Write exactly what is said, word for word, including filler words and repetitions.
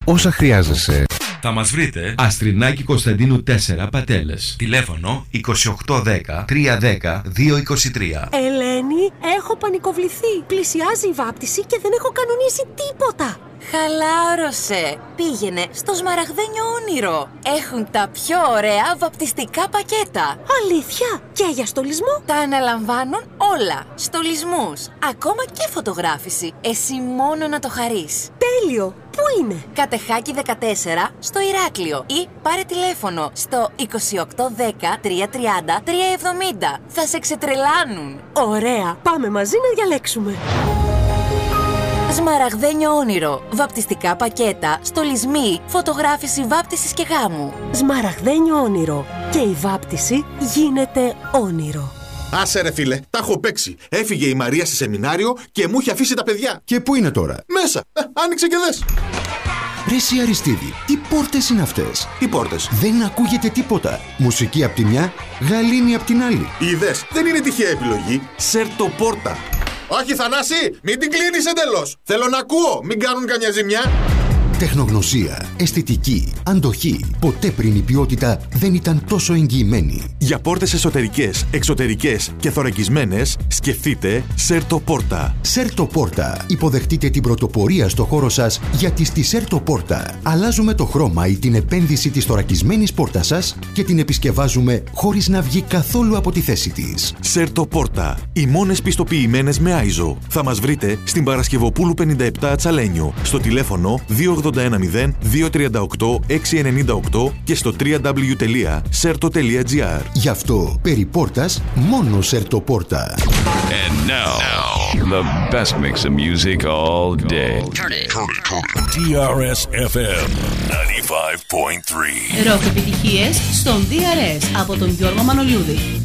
όσα χρειάζεσαι. Θα μας βρείτε Αστρινάκη Κωνσταντίνου τέσσερα, Πατέλες. Τηλέφωνο είκοσι οκτώ δέκα τριακόσια δέκα διακόσια είκοσι τρία. Ελένη, έχω πανικοβληθεί. Πλησιάζει η βάπτιση και δεν έχω κανονίσει τίποτα. Χαλάρωσε. Πήγαινε στο Σμαραγδένιο Όνειρο. Έχουν τα πιο ωραία βαπτιστικά πακέτα. Αλήθεια? Και για στολισμό? Τα αναλαμβάνουν όλα. Στολισμούς, ακόμα και φωτογράφηση. Εσύ μόνο να το χαρείς. Τέλειο. Πού είναι? Κατεχάκη δεκατέσσερα στο Ηράκλειο. Ή πάρε τηλέφωνο στο είκοσι οκτώ δέκα τριακόσια τριάντα τριακόσια εβδομήντα. Θα σε ξετρελάνουν. Ωραία. Πάμε μαζί να διαλέξουμε. Σμαραγδένιο Όνειρο. Βαπτιστικά πακέτα, στολισμοί, φωτογράφηση βάπτισης και γάμου. Σμαραγδένιο Όνειρο. Και η βάπτιση γίνεται όνειρο. Άσε ρε φίλε, τα έχω παίξει. Έφυγε η Μαρία σε σεμινάριο και μου είχε αφήσει τα παιδιά. Και πού είναι τώρα? Μέσα. Ε, άνοιξε και δες. Ρε εσύ Αριστίδη, τι πόρτες είναι αυτές? Τι πόρτες? Δεν ακούγεται τίποτα. Μουσική απ' τη μια, γαλήνη απ' την άλλη. Είδες, δεν είναι τυχαία επιλογή. Σερτοπόρτα. Όχι Θανάση, μην την κλείνεις εντελώς. Θέλω να ακούω, μην κάνουν καμιά ζημιά. Τεχνογνωσία, αισθητική, αντοχή. Ποτέ πριν η ποιότητα δεν ήταν τόσο εγγυημένη. Για πόρτες εσωτερικές, εξωτερικές και θωρακισμένες, σκεφτείτε Σερτοπόρτα. Σερτοπόρτα. Υποδεχτείτε την πρωτοπορία στο χώρο σας, γιατί στη Σερτοπόρτα αλλάζουμε το χρώμα ή την επένδυση της θωρακισμένης πόρτας σας και την επισκευάζουμε χωρίς να βγει καθόλου από τη θέση της. Σερτοπόρτα. Οι μόνες πιστοποιημένες με άιζο. Θα μας βρείτε στην Παρασκευοπούλου πενήντα επτά Τσαλένιο, στο τηλέφωνο δύο ογδόντα ένα μηδέν δύο τριάντα οκτώ εξακόσια ενενήντα οκτώ και στο double-u double-u double-u τελεία σέρτο τελεία τζι άρ. Γι' αυτό, περί πόρτας, μόνο Σερτοπόρτα. And now, now, the best mix of music all day. Turn it, turn it, turn it. τι αρ ες εφ εμ ενενήντα πέντε κόμμα τρία. Ροκ επιτυχίες στον ντι αρ ες από τον Γιώργο Μανολιούδη.